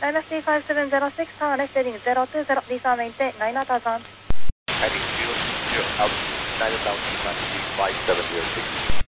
Dynasty 5706, Tower heading 020, Lisa maintain, 9000. Heading 0, 0, altitude 9000, Dynasty 5706.